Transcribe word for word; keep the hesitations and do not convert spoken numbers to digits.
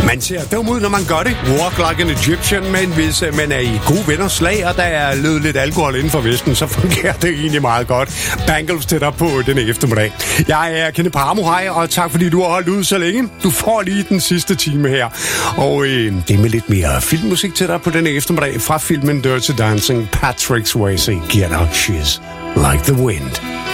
Man ser dum ud, når man gør det. Walk like an Egyptian, men hvis uh, man er i gode venners slag, og der er lød lidt alkohol inden for Vesten, så fungerer det egentlig meget godt. Bangles tættere på den eftermiddag. Jeg er Kenneth Paramo, hej, og tak fordi du har holdt ud så længe. Du får lige den sidste time her. Og øh, det er med lidt mere filmmusik til dig på den eftermiddag fra filmen Dirty Dancing. Patrick Swayze, Get Out, She's Like the Wind.